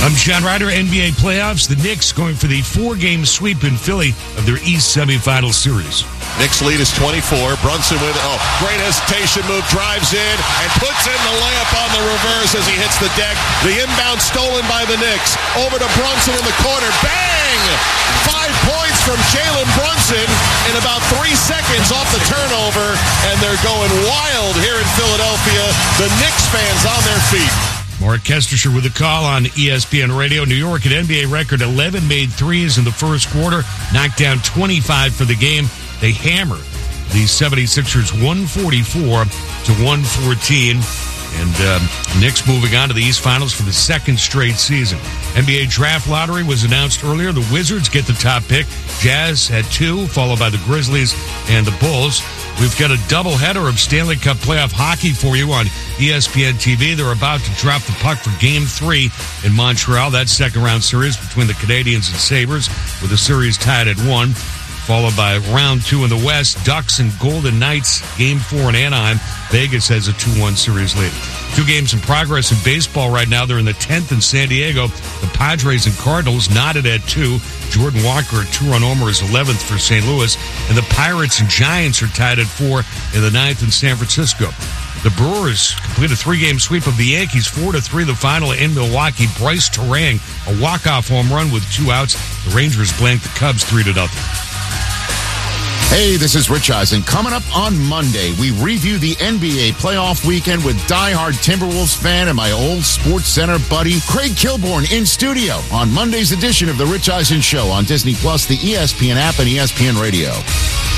I'm John Ryder. NBA playoffs. The Knicks going for the 4-game sweep in Philly of their East semifinal series. Knicks lead is 24. Brunson with great hesitation move, drives in and puts in the layup on the reverse as he hits the deck. The inbound stolen by the Knicks. Over to Brunson in the corner. Bang! 5 points from Jalen Brunson in about 3 seconds off the turnover, and they're going wild here in Philadelphia. The Knicks fans on their feet. Mark Kestisher with a call on ESPN Radio. New York, an NBA record 11 made threes in the first quarter, knocked down 25 for the game. They hammer the 76ers 144 to 114. And Knicks moving on to the East Finals for the second straight season. NBA draft lottery was announced earlier. The Wizards get the top pick. Jazz at 2, followed by the Grizzlies and the Bulls. We've got a doubleheader of Stanley Cup playoff hockey for you on ESPN TV. They're about to drop the puck for Game 3 in Montreal. That second-round series between the Canadiens and Sabres, with the series tied at 1. Followed by round 2 in the West, Ducks and Golden Knights, Game 4 in Anaheim. Vegas has a 2-1 series lead. 2 games in progress in baseball right now. They're in the 10th in San Diego. The Padres and Cardinals knotted at 2. Jordan Walker, a 2-run homer, is 11th for St. Louis. And the Pirates and Giants are tied at 4 in the 9th in San Francisco. The Brewers complete a 3-game sweep of the Yankees, 4-3 the final in Milwaukee. Bryce Terang, a walk-off home run with 2 outs. The Rangers blanked the Cubs 3-0. Hey, this is Rich Eisen. Coming up on Monday, we review the NBA playoff weekend with diehard Timberwolves fan and my old Sports Center buddy, Craig Kilborn, in studio on Monday's edition of The Rich Eisen Show on Disney Plus, the ESPN app, and ESPN Radio.